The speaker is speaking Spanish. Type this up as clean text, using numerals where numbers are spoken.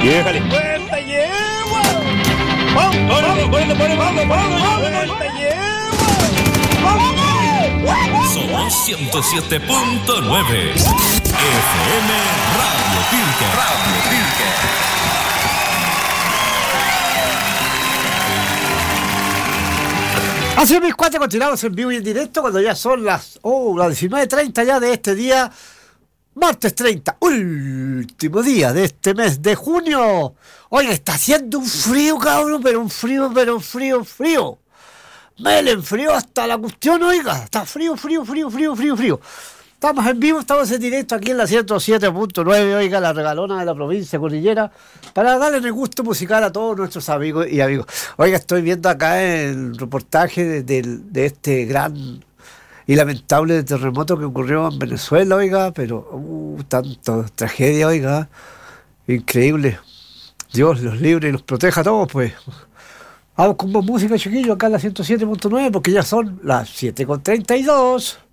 Y déjale. ¡Vuelta yegua! ¡Vamos! ¡Vuelta yegua! Somos 107.9 FM Radio Pirque. Así mis cuates, continuamos en vivo y en directo cuando ya son las 19:30 ya de este día, martes 30, último día de este mes de junio. Oiga, está haciendo un frío, cabrón, pero un frío. Me le enfrió hasta la cuestión, oiga, está frío. Estamos en vivo, estamos en directo aquí en la 107.9, oiga, la regalona de la provincia cordillera, para darle el gusto musical a todos nuestros amigos y amigos. Oiga, estoy viendo acá el reportaje de este gran y lamentable terremoto que ocurrió en Venezuela, oiga, pero tanto tragedia, oiga, increíble. Dios los libre y los proteja a todos, pues. Vamos con más música, chiquillos, acá en la 107.9, porque ya son las 7:32.